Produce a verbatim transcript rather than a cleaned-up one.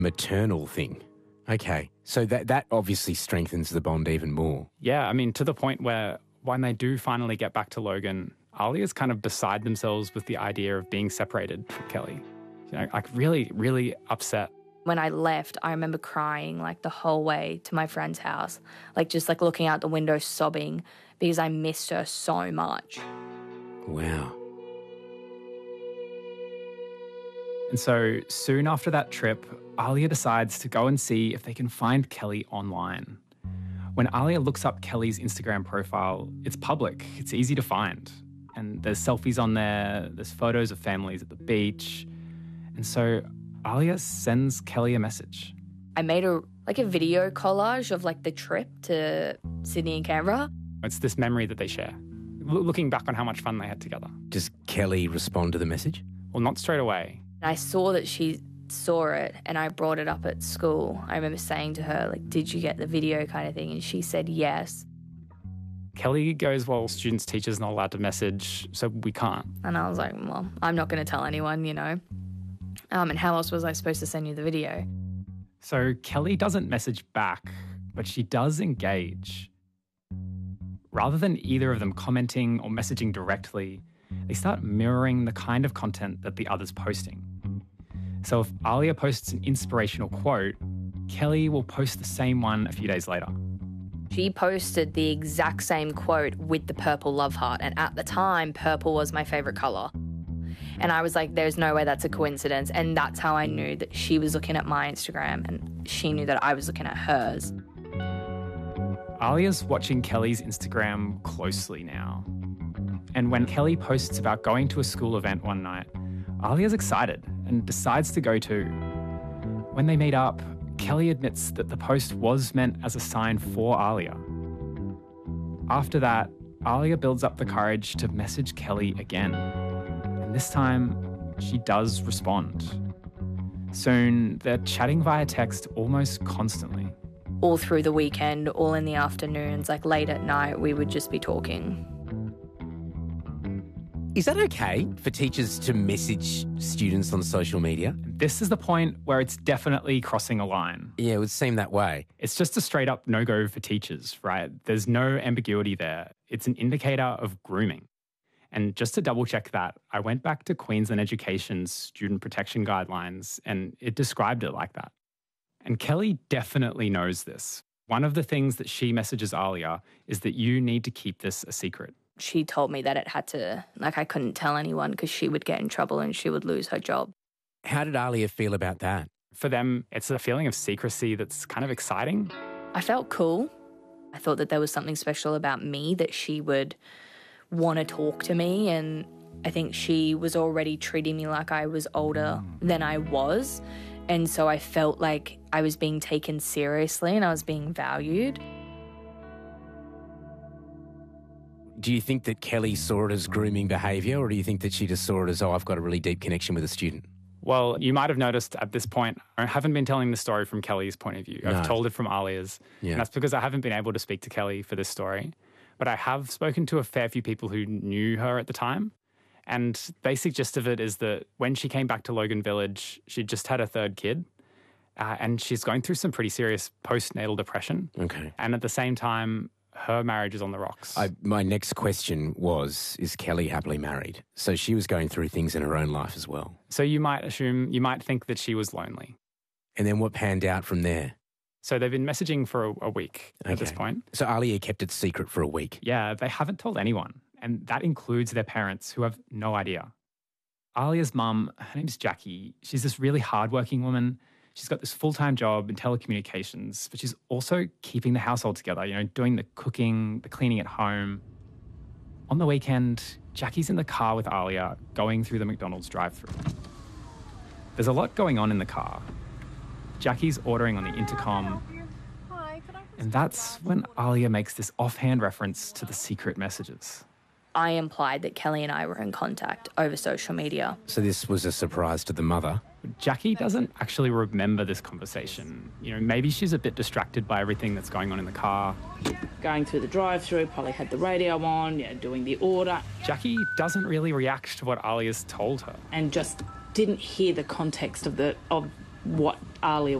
maternal thing. Okay, so that that obviously strengthens the bond even more. Yeah, I mean, to the point where when they do finally get back to Logan, Alia's kind of beside themselves with the idea of being separated from Kelly. You know, like really, really upset. When I left, I remember crying like the whole way to my friend's house, like just like looking out the window sobbing because I missed her so much. Wow. And so soon after that trip, Alia decides to go and see if they can find Kelly online. When Alia looks up Kelly's Instagram profile, it's public, it's easy to find. And there's selfies on there, there's photos of families at the beach. And so Alia sends Kelly a message. I made a like a video collage of like the trip to Sydney and Canberra. It's this memory that they share, L- looking back on how much fun they had together. Does Kelly respond to the message? Well, not straight away. I saw that she saw it and I brought it up at school. I remember saying to her, like, did you get the video kind of thing? And she said yes. Kelly goes, well, students, teachers not allowed to message, so we can't. And I was like, well, I'm not going to tell anyone, you know. Um, and how else was I supposed to send you the video? So Kelly doesn't message back, but she does engage. Rather than either of them commenting or messaging directly, they start mirroring the kind of content that the other's posting. So if Alia posts an inspirational quote, Kelly will post the same one a few days later. She posted the exact same quote with the purple love heart. And at the time, purple was my favourite colour. And I was like, there's no way that's a coincidence. And that's how I knew that she was looking at my Instagram and she knew that I was looking at hers. Alia's watching Kelly's Instagram closely now. And when Kelly posts about going to a school event one night, Alia's excited and decides to go too. When they meet up, Kelly admits that the post was meant as a sign for Alia. After that, Alia builds up the courage to message Kelly again. And this time, she does respond. Soon, they're chatting via text almost constantly. All through the weekend, all in the afternoons, like late at night, we would just be talking. Is that okay for teachers to message students on social media? This is the point where it's definitely crossing a line. Yeah, it would seem that way. It's just a straight up no-go for teachers, right? There's no ambiguity there. It's an indicator of grooming. And just to double check that, I went back to Queensland Education's student protection guidelines and it described it like that. And Kelly definitely knows this. One of the things that she messages Alia is that you need to keep this a secret. She told me that it had to, like I couldn't tell anyone because she would get in trouble and she would lose her job. How did Alia feel about that? For them, it's a feeling of secrecy that's kind of exciting. I felt cool. I thought that there was something special about me that she would want to talk to me, and I think she was already treating me like I was older than I was, and so I felt like I was being taken seriously and I was being valued. Do you think that Kelly saw it as grooming behaviour, or do you think that she just saw it as, oh, I've got a really deep connection with a student? Well, you might have noticed at this point, I haven't been telling the story from Kelly's point of view. I've No. told it from Alia's. Yeah. And that's because I haven't been able to speak to Kelly for this story. But I have spoken to a fair few people who knew her at the time. And basic gist of it is that when she came back to Logan Village, she'd just had a third kid. Uh, and she's going through some pretty serious postnatal depression. Okay. And at the same time, her marriage is on the rocks. I, my next question was, is Kelly happily married? So she was going through things in her own life as well. So you might assume, you might think that she was lonely. And then what panned out from there? So they've been messaging for a, a week at this Okay. point. So Alia kept it secret for a week. Yeah, they haven't told anyone. And that includes their parents who have no idea. Alia's mum, her name's Jackie. She's this really hardworking woman. She's got this full-time job in telecommunications, but she's also keeping the household together, you know, doing the cooking, the cleaning at home. On the weekend, Jackie's in the car with Alia going through the McDonald's drive-thru. There's a lot going on in the car. Jackie's ordering on the intercom. And that's when Alia makes this offhand reference to the secret messages. I implied that Kelly and I were in contact over social media. So this was a surprise to the mother. Jackie doesn't actually remember this conversation. You know, maybe she's a bit distracted by everything that's going on in the car. Going through the drive-through, probably had the radio on, yeah, doing the order. Jackie doesn't really react to what Alia's told her. And just didn't hear the context of the of what Alia